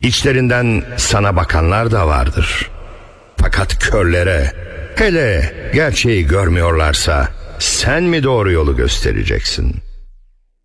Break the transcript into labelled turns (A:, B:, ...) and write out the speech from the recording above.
A: İçlerinden sana bakanlar da vardır. Fakat körlere, hele gerçeği görmüyorlarsa sen mi doğru yolu göstereceksin?